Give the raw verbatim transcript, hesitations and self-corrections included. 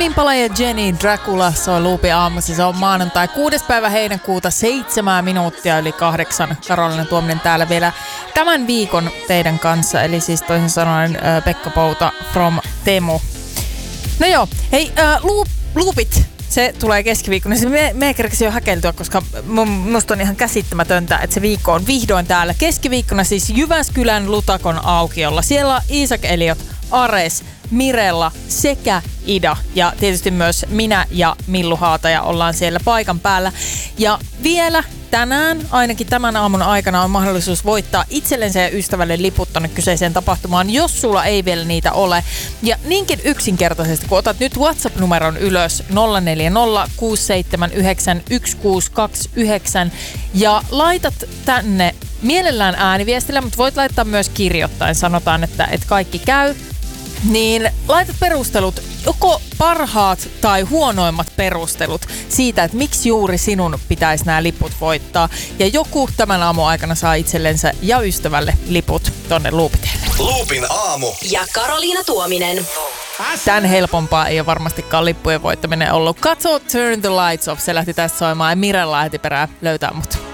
Tame Impala ja Jenny Dracula soi Loopin aamussa. Se on maanantai kuudes päivä heinäkuuta, seitsemän minuuttia yli kahdeksan. Karoliina Tuominen täällä vielä tämän viikon teidän kanssa. Eli siis toisin sanoen äh, Pekka Pouta from Temu. No joo, hei, äh, loop, loopit. Se tulee keskiviikkona. Se me, me kerkesin jo häkeltyä, koska musta on ihan käsittämätöntä, että se viikko on vihdoin täällä. Keskiviikkona siis Jyväskylän Lutakon aukiolla. Siellä on Isak Eliot, Ares, Mirella sekä Ida. Ja tietysti myös minä ja Millu Haataja ollaan siellä paikan päällä. Ja vielä tänään, ainakin tämän aamun aikana, on mahdollisuus voittaa itsellensä ja ystävälle liput tonne kyseiseen tapahtumaan, jos sulla ei vielä niitä ole. Ja niinkin yksinkertaisesti, kun otat nyt WhatsApp-numeron ylös nolla neljä nolla kuusi seitsemän yhdeksän yksi kuusi kaksi yhdeksän ja laitat tänne mielellään ääniviestillä, mutta voit laittaa myös kirjoittain. Sanotaan, että, että kaikki käy. Niin laitat perustelut, joko parhaat tai huonoimmat perustelut siitä, että miksi juuri sinun pitäisi nämä liput voittaa. Ja joku tämän aamun aikana saa itsellensä ja ystävälle liput tonne Loopiteelle. Loopin aamu. Ja Karoliina Tuominen. Tän helpompaa ei ole varmastikaan lippujen voittaminen ollut. Katso Turn the Lights Off, se lähti tästä soimaan ja Mirella lähti perään löytää mut.